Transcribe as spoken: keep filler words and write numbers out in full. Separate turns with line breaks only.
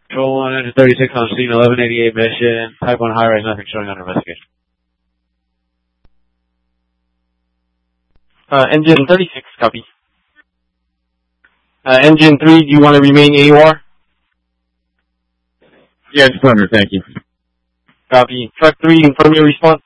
Control one, engine thirty-six on scene, eleven eighty-eight mission, type one high rise, nothing showing under investigation.
Uh, engine thirty-six, copy. Uh, engine three, do you want to remain A O R?
Yes, Thunder, thank you.
Copy. Truck three, confirm your response.